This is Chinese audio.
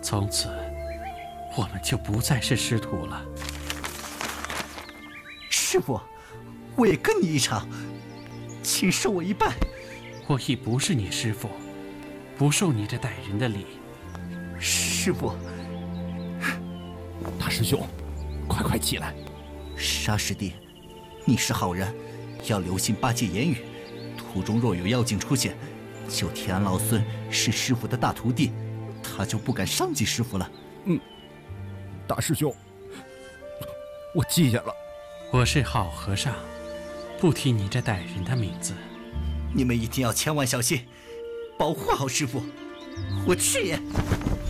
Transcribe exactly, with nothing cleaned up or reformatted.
从此我们就不再是师徒了。 师傅，我也跟你一场，请受我一拜。 我已不是你师傅，不受你这待人的礼。 师傅， 大师兄，快快起来！ 沙师弟，你是好人，要留心八戒言语，途中若有妖精出现，就替俺老孙是师傅的大徒弟，他就不敢伤及师傅了。 嗯，大师兄，我记下了。 我是好和尚，不提你这歹人的名字。 你们一定要千万小心，保护好师傅。我去也。